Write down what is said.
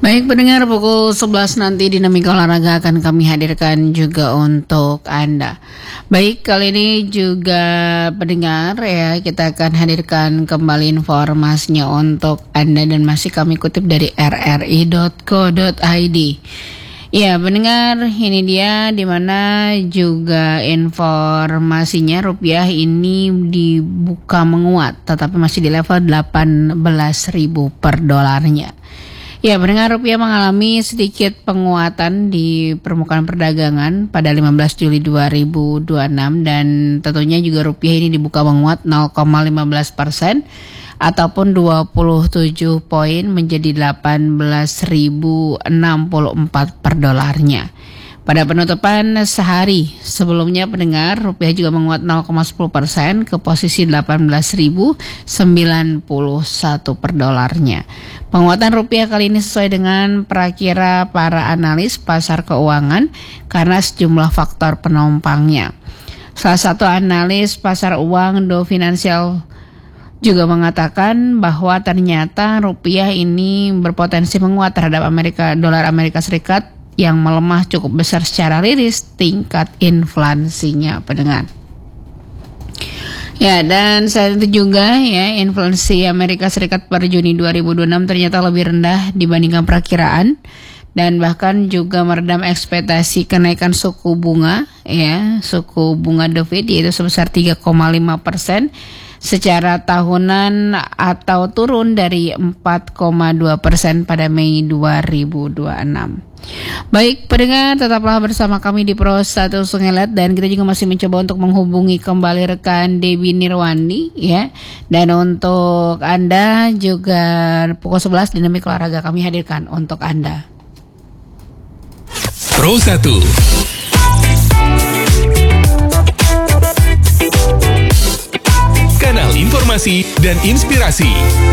Baik pendengar, pukul 11 nanti Dinamika Olahraga akan kami hadirkan juga untuk Anda. Baik, kali ini juga pendengar ya, kita akan hadirkan kembali informasinya untuk Anda dan masih kami kutip dari rri.co.id. Ya pendengar, ini dia dimana juga informasinya rupiah ini dibuka menguat tetapi masih di level 18.000 per dolarnya. Ya, pendengar, rupiah mengalami sedikit penguatan di permukaan perdagangan pada 15 Juli 2026 dan tentunya juga rupiah ini dibuka menguat 0,15% ataupun 27 poin menjadi 18.064 per dolarnya. Pada penutupan sehari sebelumnya pendengar, rupiah juga menguat 0,10% ke posisi 18.091 per dolarnya. Penguatan rupiah kali ini sesuai dengan perakira para analis pasar keuangan karena sejumlah faktor penopangnya. Salah satu analis pasar uang Do Financial juga mengatakan bahwa ternyata rupiah ini berpotensi menguat terhadap dolar Amerika Serikat yang melemah cukup besar secara liris tingkat inflasinya pendengar. Ya, dan saat itu juga ya, inflasi Amerika Serikat per Juni 2026 ternyata lebih rendah dibandingkan perakiraan dan bahkan juga meredam ekspektasi kenaikan suku bunga The Fed yaitu sebesar 3,5% secara tahunan atau turun dari 4,2% pada Mei 2026. Baik pendengar, tetaplah bersama kami di Pro 1 Sungai dan kita juga masih mencoba untuk menghubungi kembali rekan Debbie Nirwandi ya. Dan untuk Anda juga pukul 11 Dinamika Olahraga kami hadirkan untuk Anda. Pro 1 Kanal informasi dan inspirasi.